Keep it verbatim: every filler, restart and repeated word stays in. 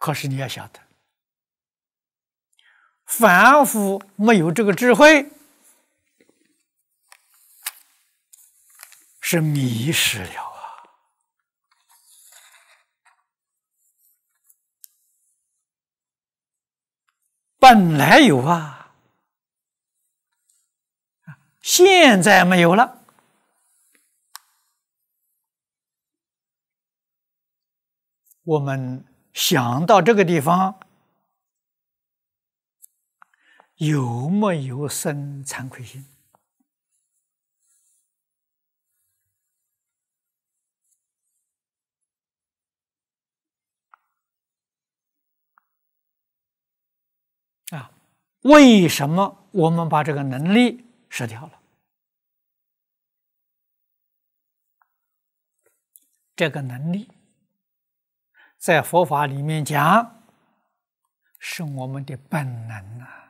可是你要晓得，凡夫没有这个智慧，是迷失了啊！本来有啊，现在没有了。我们想到这个地方，有没有生惭愧心？啊，为什么我们把这个能力失掉了？这个能力在佛法里面讲，是我们的本能啊。